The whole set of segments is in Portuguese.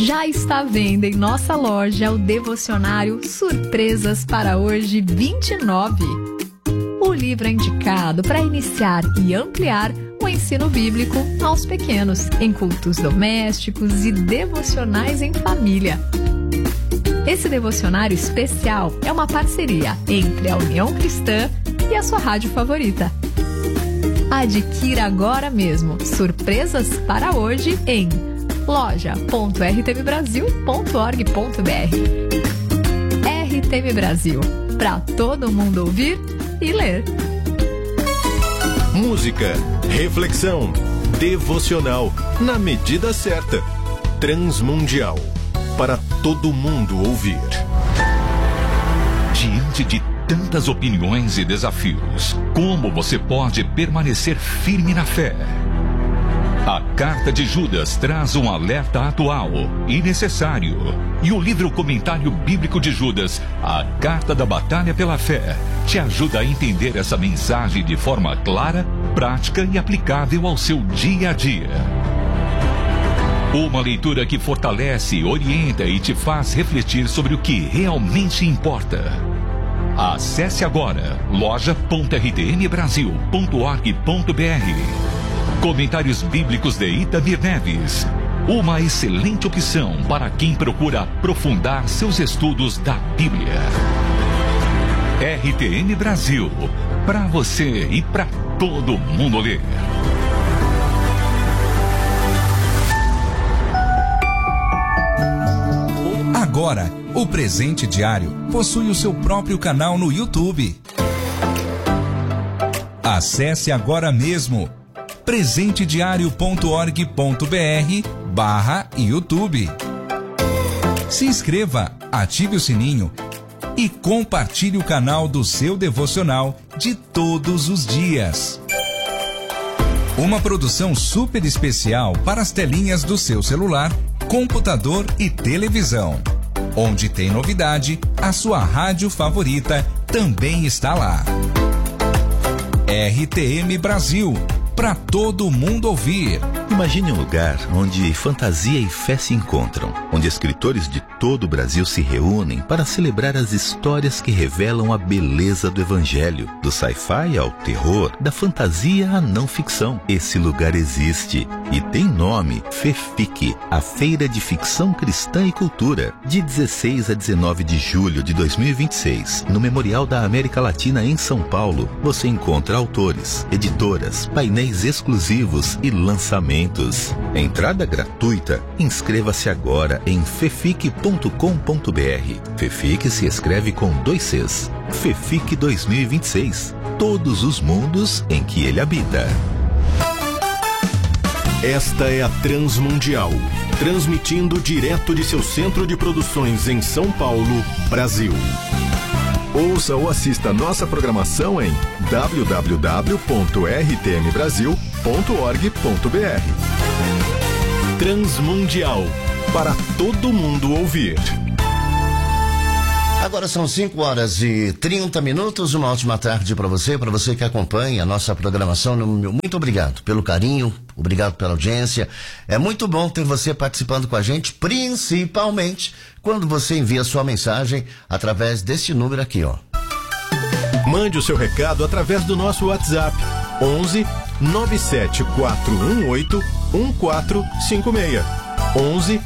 Já está à venda em nossa loja o devocionário Surpresas para Hoje 29. O livro é indicado para iniciar e ampliar o ensino bíblico aos pequenos, em cultos domésticos e devocionais em família. Esse devocionário especial é uma parceria entre a União Cristã e a sua rádio favorita. Adquira agora mesmo Surpresas para Hoje em loja.rtmbrasil.org.br. RTM Brasil, para todo mundo ouvir e ler. Música, reflexão, devocional, na medida certa. Transmundial, para todo mundo ouvir. Diante de tantas opiniões e desafios, como você pode permanecer firme na fé? A Carta de Judas traz um alerta atual e necessário. E o livro Comentário Bíblico de Judas, a Carta da Batalha pela Fé, te ajuda a entender essa mensagem de forma clara, prática e aplicável ao seu dia a dia. Uma leitura que fortalece, orienta e te faz refletir sobre o que realmente importa. Acesse agora loja.rtmbrasil.org.br. Comentários Bíblicos de Itamir Neves. Uma excelente opção para quem procura aprofundar seus estudos da Bíblia. RTM Brasil, para você e para todo mundo ler. Agora, o Presente Diário possui o seu próprio canal no YouTube. Acesse agora mesmo presentediario.org.br/YouTube. Se inscreva, ative o sininho e compartilhe o canal do seu devocional de todos os dias. Uma produção super especial para as telinhas do seu celular, computador e televisão. Onde tem novidade, a sua rádio favorita também está lá. RTM Brasil, para todo mundo ouvir. Imagine um lugar onde fantasia e fé se encontram, onde escritores de todo o Brasil se reúnem para celebrar as histórias que revelam a beleza do Evangelho, do sci-fi ao terror, da fantasia à não ficção. Esse lugar existe e tem nome: FEFIC, a Feira de Ficção Cristã e Cultura, de 16 a 19 de julho de 2026, no Memorial da América Latina em São Paulo. Você encontra autores, editoras, painéis exclusivos e lançamentos. Entrada gratuita. Inscreva-se agora em fefic.com.br. FEFIC se escreve com 2 Cs. FEFIC 2026. Todos os mundos em que ele habita. Esta é a Transmundial, transmitindo direto de seu centro de produções em São Paulo, Brasil. Ouça ou assista nossa programação em www.rtmbrasil.org.br. Transmundial, para todo mundo ouvir. Agora são 5h30. Uma ótima tarde para você que acompanha a nossa programação. Muito obrigado pelo carinho, obrigado pela audiência. É muito bom ter você participando com a gente, principalmente quando você envia sua mensagem através desse número aqui, ó. Mande o seu recado através do nosso WhatsApp 11 97418 1456. 11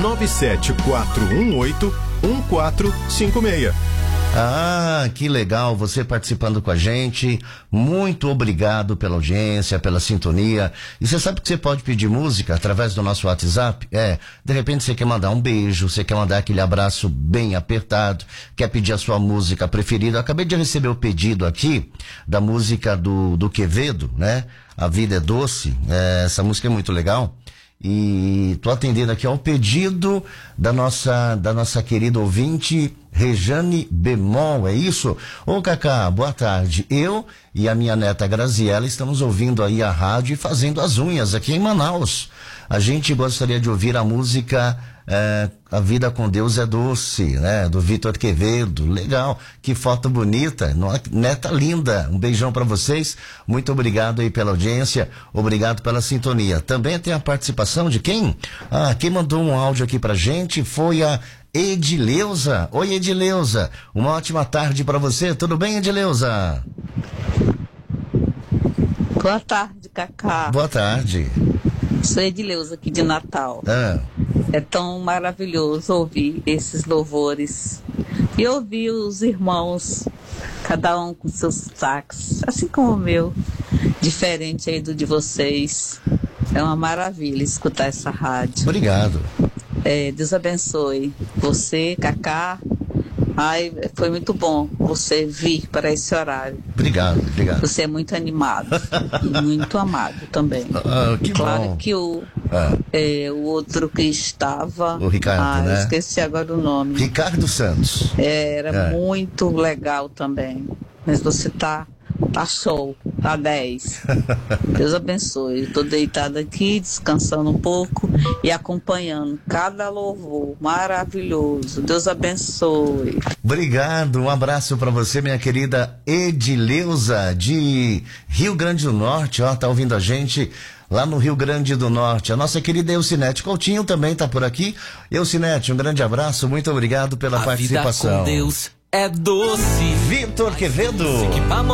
97418 1456. Ah, que legal você participando com a gente. Muito obrigado pela audiência, pela sintonia. E você sabe que você pode pedir música através do nosso WhatsApp? De repente você quer mandar um beijo, você quer mandar aquele abraço bem apertado, quer pedir a sua música preferida. Eu acabei de receber o pedido aqui da música do Quevedo, né? A Vida é Doce. Essa música é muito legal. E tô atendendo aqui ao pedido da nossa querida ouvinte Rejane Bemol, é isso? Ô Cacá, boa tarde. Eu e a minha neta Graziela estamos ouvindo aí a rádio e fazendo as unhas aqui em Manaus. A gente gostaria de ouvir a música A Vida com Deus é Doce, né? Do Vitor Quevedo. Legal, que foto bonita, neta linda. Um beijão para vocês, muito obrigado aí pela audiência, obrigado pela sintonia. Também tem a participação de quem? Quem mandou um áudio aqui pra gente foi a Edileuza. Oi, Edileuza, uma ótima tarde para você, tudo bem, Edileuza? Boa tarde, Cacá. Boa tarde. Sou Edileuza aqui de Natal. É tão maravilhoso ouvir esses louvores e ouvir os irmãos, cada um com seus sotaques, assim como o meu, diferente aí do de vocês. É uma maravilha escutar essa rádio. Obrigado. Deus abençoe você, Cacá. Foi muito bom você vir para esse horário. Obrigado. Você é muito animado e muito amado também. Que claro bom. que o outro que estava... O Ricardo, né? Esqueci agora o nome. Ricardo Santos. Era muito legal também. Mas você tá show, tá 10. Deus abençoe. Estou deitada aqui, descansando um pouco e acompanhando cada louvor maravilhoso. Deus abençoe. Obrigado, um abraço para você, minha querida Edileuza, de Rio Grande do Norte, tá ouvindo a gente lá no Rio Grande do Norte. A nossa querida Elcinete Coutinho também tá por aqui. Elcinete, um grande abraço, muito obrigado pela participação. A vida com Deus é doce. Vitor Quevedo.